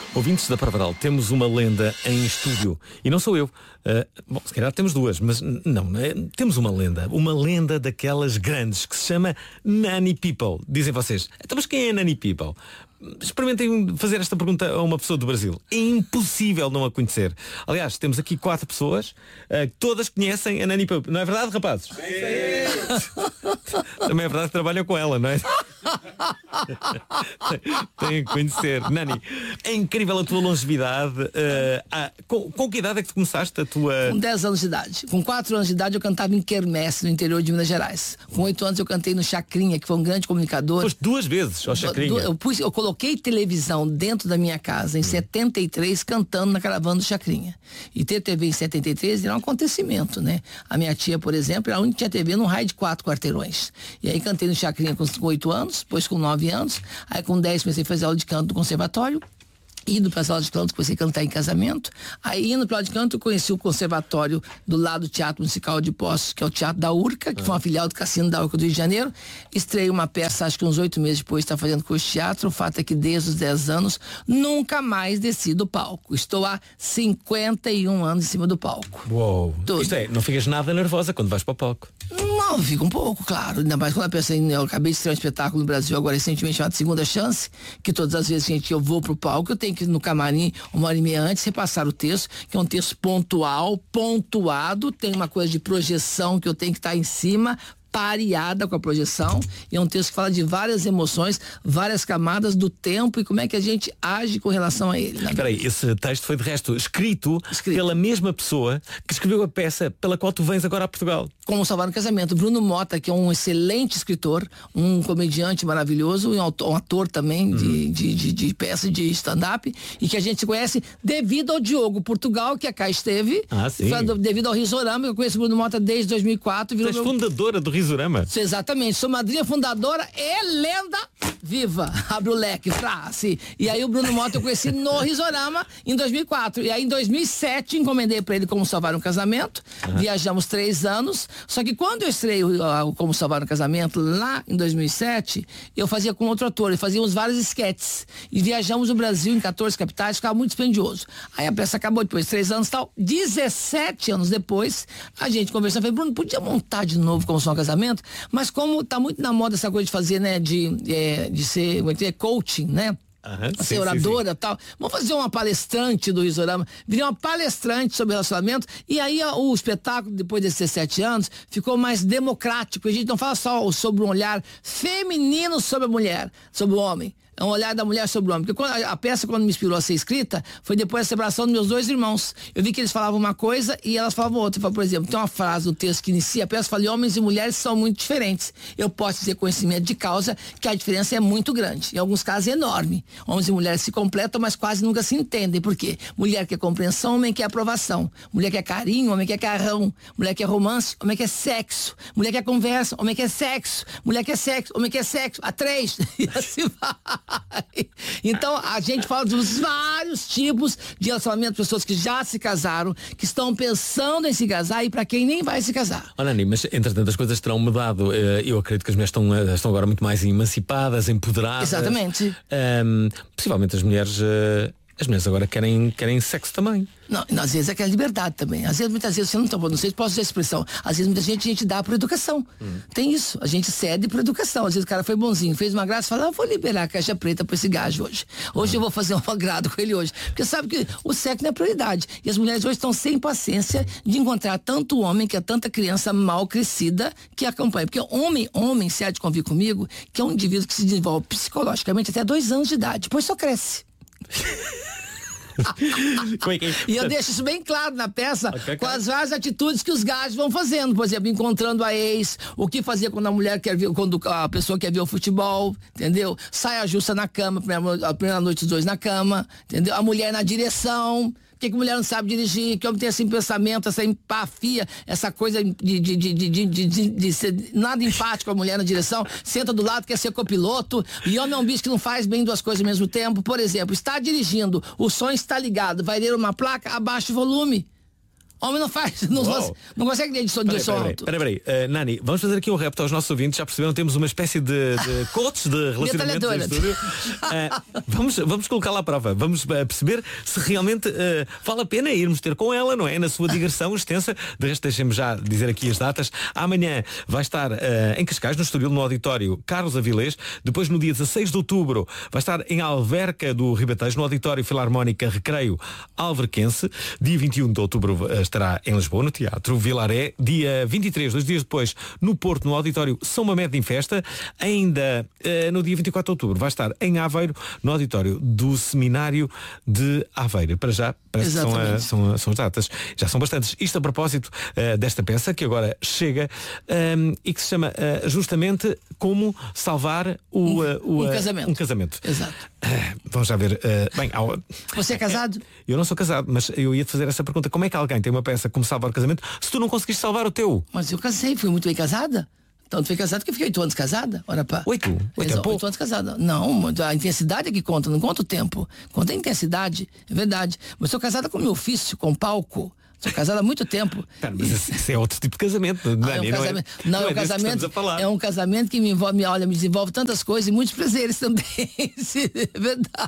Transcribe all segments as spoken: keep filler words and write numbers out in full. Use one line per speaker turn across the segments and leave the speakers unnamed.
Ouvintes da Parvaral, temos uma lenda em estúdio. E não sou eu. Uh, bom, se calhar temos duas, mas n- não, não é? Temos uma lenda. Uma lenda daquelas grandes que se chama Nanny People. Dizem vocês, então mas quem é Nanny People? Experimentem fazer esta pergunta a uma pessoa do Brasil. É impossível não a conhecer. Aliás, temos aqui quatro pessoas uh, que todas conhecem a Nanny People. Não é verdade, rapazes? Sim. Também é verdade que trabalham com ela, não é? Tem que conhecer. Nani, é incrível a tua longevidade. uh, ah, com, com que idade é que tu começaste a tua...
Com dez anos de idade. Com quatro anos de idade eu cantava em Quermesse, no interior de Minas Gerais. Com oito anos eu cantei no Chacrinha, que foi um grande comunicador.
Foste duas vezes ao Chacrinha.
Du, du, eu, pus, eu coloquei televisão dentro da minha casa em hum. setenta e três, cantando na caravana do Chacrinha. E ter T V em setenta e três era um acontecimento, né? A minha tia, por exemplo, era a única que tinha T V num raio de quatro quarteirões. E aí cantei no Chacrinha com oito anos, depois com nove anos, aí com dez comecei a fazer aula de canto no conservatório. Indo para as aulas de canto, comecei a cantar em casamento. Aí, indo para a aula de canto, eu conheci o conservatório do lado do Teatro Musical de Poços, que é o Teatro da Urca, que ah. foi uma filial do Cassino da Urca do Rio de Janeiro. Estreiei uma peça, acho que uns oito meses depois, está fazendo curso de teatro. O fato é que desde os dez anos, nunca mais desci do palco. Estou há cinquenta e um anos em cima do palco.
Uou! Tudo. Isto é, não ficas nada nervosa quando vais para o palco?
Não, fico um pouco, claro. Ainda mais quando eu penso em... Eu acabei de estrear um espetáculo no Brasil agora recentemente chamado Segunda Chance, que todas as vezes, gente, eu vou pro palco, eu tenho que ir no camarim uma hora e meia antes, repassar o texto, que é um texto pontual, pontuado, tem uma coisa de projeção que eu tenho que estar em cima, pareada com a projeção, e é um texto que fala de várias emoções, várias camadas do tempo e como é que a gente age com relação a ele. Né?
Espera aí, esse texto foi de resto escrito, escrito pela mesma pessoa que escreveu a peça pela qual tu vens agora a Portugal.
Como Salvar um Casamento. Bruno Mota, que é um excelente escritor, um comediante maravilhoso, um ator, um ator também de, uhum. de, de, de peça de stand-up, e que a gente conhece devido ao Diogo Portugal, que cá esteve,
ah, sim.
devido ao Risorama. Eu conheço o Bruno Mota desde dois mil e quatro.
Virou Você é meu... fundadora do Risorama.
Exatamente, sou madrinha fundadora e lenda viva. Abre o leque, frase. E aí o Bruno Mota eu conheci no Risorama em dois mil e quatro. E aí em dois mil e sete encomendei pra ele Como Salvar um Casamento. Uhum. Viajamos três anos. Só que quando eu estrei o, o Como Salvar um Casamento, lá em dois mil e sete, eu fazia com outro ator, fazíamos vários esquetes. E viajamos o Brasil em quatorze capitais, ficava muito dispendioso. Aí a peça acabou depois de três anos e tal. dezessete anos depois, a gente conversou, falei, Bruno, podia montar de novo Como Salvar um Casamento? Mas como tá muito na moda essa coisa de fazer, né, de, é, de ser, como é que é, coaching, né?
Uhum,
ser oradora e tal. Vamos fazer uma palestrante do Risorama. Virei uma palestrante sobre relacionamento. E aí o espetáculo, depois desses dezessete anos, ficou mais democrático. A gente não fala só sobre um olhar feminino sobre a mulher, sobre o homem. É um olhar da mulher sobre o homem. Porque quando a, a peça, quando me inspirou a ser escrita, foi depois da separação dos meus dois irmãos. Eu vi que eles falavam uma coisa e elas falavam outra. Por exemplo, tem uma frase do texto que inicia a peça, fala, homens e mulheres são muito diferentes. Eu posso dizer conhecimento de causa que a diferença é muito grande. Em alguns casos é enorme. Homens e mulheres se completam, mas quase nunca se entendem. Por quê? Mulher quer compreensão, homem quer aprovação. Mulher quer carinho, homem quer carrão. Mulher quer romance, homem quer sexo. Mulher quer conversa, homem quer sexo. Mulher quer sexo, homem quer sexo. A três. E assim vai. Então a gente fala dos vários tipos de relacionamento, pessoas que já se casaram, que estão pensando em se casar e para quem nem vai se casar.
Olha, Nani, mas entretanto as coisas terão mudado. Eu acredito que as mulheres estão, estão agora muito mais emancipadas, empoderadas.
Exatamente.
Um, possivelmente as mulheres as mulheres agora querem, querem sexo também.
Não, às vezes é aquela liberdade também. Às vezes, muitas vezes, você não tá, não sei se posso usar a expressão. Às vezes, muita gente, a gente dá por educação. Hum. Tem isso. A gente cede por educação. Às vezes o cara foi bonzinho, fez uma graça, fala, ah, vou liberar a caixa preta pra esse gajo hoje. Hoje hum. eu vou fazer um agrado com ele hoje. Porque sabe que o sexo não é prioridade. E as mulheres hoje estão sem paciência de encontrar tanto homem, que é tanta criança mal crescida, que acompanha. Porque homem, homem, se há de convir comigo, que é um indivíduo que se desenvolve psicologicamente até dois anos de idade. Depois só cresce. E eu deixo isso bem claro na peça, okay, com as várias atitudes que os gajos vão fazendo. Por exemplo, encontrando a ex, o que fazer quando a mulher quer ver, quando a pessoa quer ver o futebol, entendeu? Saia justa na cama, a primeira noite os dois na cama, entendeu? A mulher na direção. Por que, que mulher não sabe dirigir? Que homem tem esse pensamento, essa empafia, essa coisa de, de, de, de, de, de, de, de ser nada empático a mulher na direção, senta do lado, quer ser copiloto, e homem é um bicho que não faz bem duas coisas ao mesmo tempo. Por exemplo, está dirigindo, o som está ligado, vai ler uma placa, abaixa o volume. Homem não faz, não,
Uau.
não consegue ler de som, de som alto.
Espera aí, uh, Nani, vamos fazer aqui um repto aos nossos ouvintes. Já perceberam, temos uma espécie de, de coaches de relacionamentos em estúdio. Uh, vamos, vamos colocá-la à prova. Vamos uh, perceber se realmente uh, vale a pena irmos ter com ela, não é? Na sua digressão extensa. De resto, deixem-me já dizer aqui as datas. Amanhã vai estar uh, em Cascais, no Estoril, no auditório Carlos Avilés. Depois, no dia dezasseis de outubro, vai estar em Alverca do Ribatejo, no auditório Filarmónica Recreio Alverquense. Dia vinte e um de outubro uh, estará em Lisboa, no Teatro Vilaré. Dia vinte e três, dois dias depois, no Porto, no auditório São Mamede em Festa. Ainda uh, no dia vinte e quatro de outubro vai estar em Aveiro, no auditório do Seminário de Aveiro. Para já, parece que são, uh, são, são as datas. Já são bastantes. Isto a propósito uh, desta peça que agora chega um, e que se chama uh, justamente Como Salvar o, uh, o,
um, casamento.
um casamento.
Exato.
Uh, vamos já ver. Uh, bem, ao...
Você é casado?
Eu não sou casado, mas eu ia te fazer essa pergunta. Como é que alguém tem uma peça Como Salvar o Casamento se tu não conseguiste salvar o teu?
Mas eu casei, fui muito bem casada. Então, tu foi casado porque eu fiquei oito anos casada. Ora pá.
Oito? Oito, é pouco.
Oito anos casada. Não, a intensidade é que conta, não conta o tempo. Conta a intensidade, é verdade. Mas sou casada com meu ofício, com palco. Sou casada há muito tempo.
Pera, mas isso é outro tipo de casamento, não,
é um
não
casamento.
é,
Não,
não
é um casamento. É um casamento que me envolve, me olha, me desenvolve tantas coisas e muitos prazeres também. É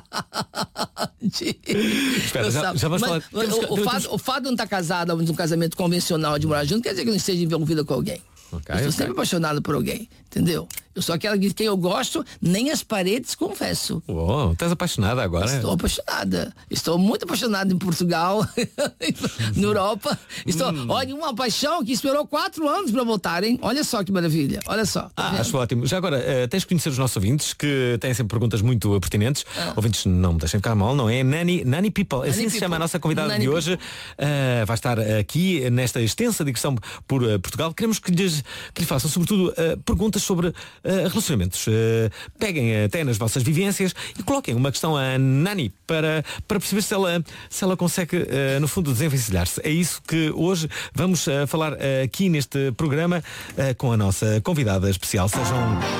verdade.
Espera, já, já vamos
mas,
falar.
O, o, o, fato, o fato de não estar casada num casamento convencional de morar junto quer dizer que não esteja envolvida com alguém. Okay, eu estou okay. sempre apaixonado por alguém, entendeu? Eu sou aquela de quem eu gosto, nem as paredes confesso.
Uou, estás apaixonada agora?
Estou apaixonada. Estou muito apaixonada em Portugal, na Europa. Estou, hum. Olha, uma paixão que esperou quatro anos para voltarem. Olha só que maravilha. Olha só. Tá
ah, acho ótimo. Já agora, uh, tens de conhecer os nossos ouvintes, que têm sempre perguntas muito uh, pertinentes. Ah. Ouvintes, não me deixem ficar mal, não é? Nani, Nani People, Nani assim People. Se chama a nossa convidada Nani de hoje. Uh, vai estar aqui nesta extensa digressão por uh, Portugal. Queremos que lhes que lhe façam, sobretudo, uh, perguntas sobre uh, relacionamentos. Uh, peguem até nas vossas vivências e coloquem uma questão a Nani para, para perceber se ela, se ela consegue, uh, no fundo, desenvencilhar-se. É isso que hoje vamos uh, falar uh, aqui neste programa uh, com a nossa convidada especial. Sejam